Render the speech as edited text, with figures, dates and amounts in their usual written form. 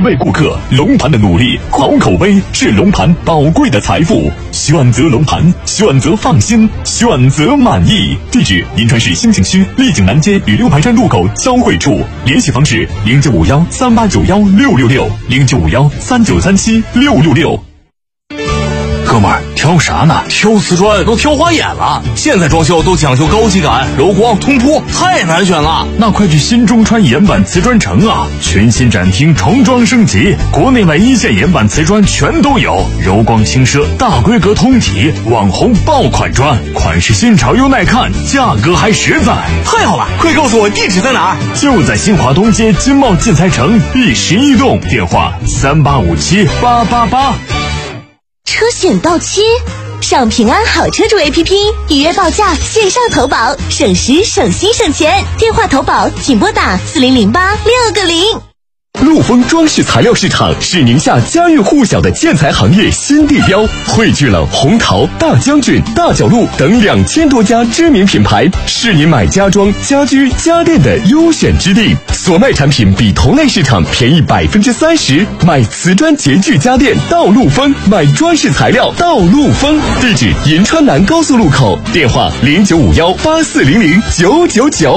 位顾客，龙盘的努力、好口碑是龙盘宝贵的财富。选择龙盘，选择放心，选择满意。地址：银川市兴庆区丽景南街与六盘山路口交汇处。联系方式：0951389166，0951393766。 哥们儿，挑啥呢？挑瓷砖都挑花眼了。现在装修都讲究高级感、柔光、通铺，太难选了。 那快去新中川岩板瓷砖城啊！全新展厅，重装升级，国内外一线岩板瓷砖全都有，柔光轻奢，大规格通体，网红爆款砖，款式新潮又耐看，价格还实在。 太好了，快告诉我地址在哪儿？ 就在新华东街金茂建材城第11栋，电话38578888。 车险到期，上平安好车主 APP 预约报价，线上投保，省时省心省钱。电话投保请拨打4008-6个0。 陆丰装饰材料市场是宁夏家喻户晓的建材行业新地标，汇聚了红陶、大将军、大角鹿等2000多家知名品牌，是您买家装、家居、家电的优选之地。所卖产品比同类市场便宜30%，买瓷砖洁具家电到陆丰，买装饰材料到陆丰。地址：银川南高速路口，电话095184000999。